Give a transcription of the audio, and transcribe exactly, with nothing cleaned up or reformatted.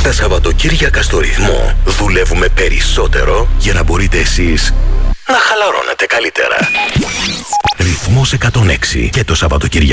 Τα Σαββατοκύριακα στο Ρυθμό δουλεύουμε περισσότερο για να μπορείτε εσείς να χαλαρώνετε καλύτερα. Ρυθμός εκατόν έξι και το Σαββατοκύριακο